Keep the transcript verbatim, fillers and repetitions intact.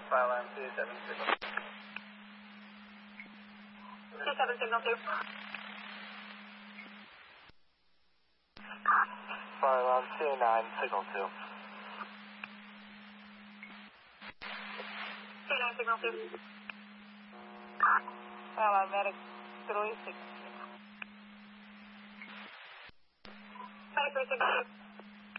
File on two seven signal. two seven signal two. File on two nine signal two. two nine signal two. File on medic three six. Medic three six.